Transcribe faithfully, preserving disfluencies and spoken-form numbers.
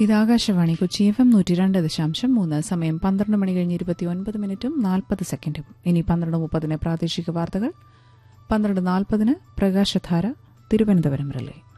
ഇത് Akashvani Kochi F M നൂറ്റി രണ്ട് ദശാംശം മൂന്ന്. സമയം പന്ത്രണ്ട് മണി കഴിഞ്ഞ് ഇരുപത്തി ഒൻപത് മിനിറ്റും നാൽപ്പത് സെക്കൻഡും. ഇനി പന്ത്രണ്ട് മുപ്പതിന് പ്രാദേശിക വാർത്തകൾ, പന്ത്രണ്ട് നാൽപ്പതിന് പ്രകാശധാര തിരുവനന്തപുരം റിലേ.